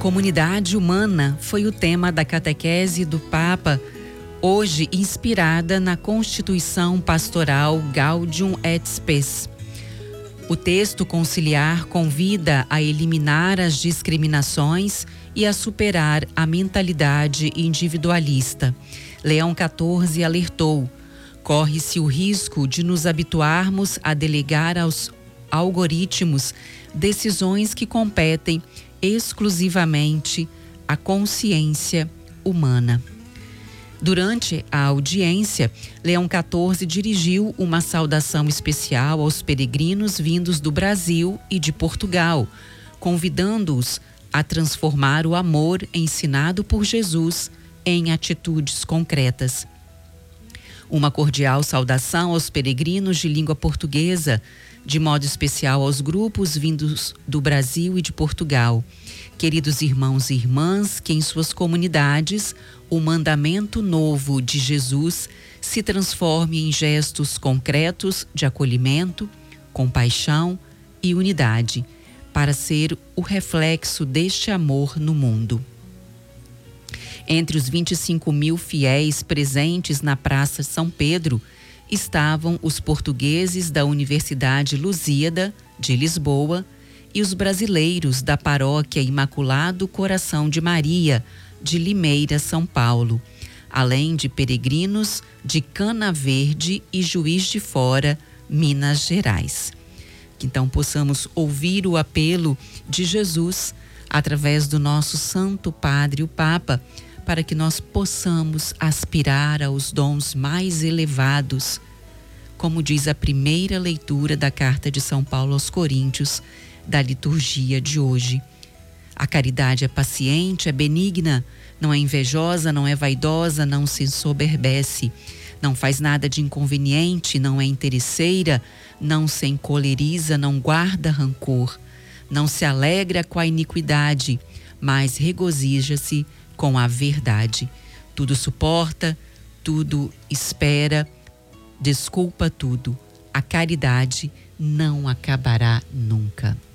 Comunidade humana foi o tema da catequese do Papa, hoje inspirada na Constituição Pastoral Gaudium et Spes. O texto conciliar convida a eliminar as discriminações e a superar a mentalidade individualista. Leão XIV alertou: corre-se o risco de nos habituarmos a delegar aos algoritmos decisões que competem exclusivamente à consciência humana. Durante a audiência, Leão XIV dirigiu uma saudação especial aos peregrinos vindos do Brasil e de Portugal, convidando-os a transformar o amor ensinado por Jesus em atitudes concretas. Uma cordial saudação aos peregrinos de língua portuguesa, de modo especial aos grupos vindos do Brasil e de Portugal. Queridos irmãos e irmãs, que em suas comunidades o mandamento novo de Jesus se transforme em gestos concretos de acolhimento, compaixão e unidade, para ser o reflexo deste amor no mundo. Entre os 25.000 fiéis presentes na Praça São Pedro estavam os portugueses da Universidade Lusíada de Lisboa e os brasileiros da Paróquia Imaculado Coração de Maria de Limeira, São Paulo, além de peregrinos de Cana Verde e Juiz de Fora, Minas Gerais. Que então possamos ouvir o apelo de Jesus através do nosso Santo Padre, o Papa, para que nós possamos aspirar aos dons mais elevados, como diz a primeira leitura da carta de São Paulo aos Coríntios, da liturgia de hoje. A caridade é paciente, é benigna, não é invejosa, não é vaidosa, não se ensoberbece, não faz nada de inconveniente, não é interesseira, não se encoleriza, não guarda rancor, não se alegra com a iniquidade, mas regozija-se com a verdade. Tudo suporta, tudo espera, desculpa tudo. A caridade não acabará nunca.